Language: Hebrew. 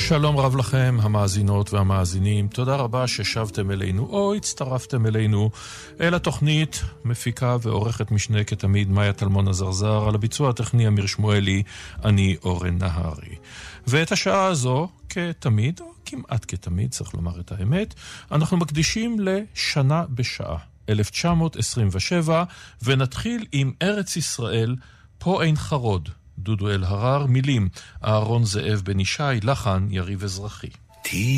שלום רב לכם המאזינות והמאזינים, תודה רבה ששבתם אלינו או הצטרפתם אלינו אל התוכנית. מפיקה ועורכת משנה כתמיד מאיה טלמון הזרזר, על הביצוע הטכני אמיר שמואלי, אני אורן נהרי. ואת השעה הזו כתמיד, או כמעט כתמיד, צריך לומר את האמת, אנחנו מקדישים לשנה בשעה 1927, ונתחיל עם ארץ ישראל, פה אין חרוד, דודו אלהרר, מילים אהרון זאב בן ישי, לחן יריב אזרחי.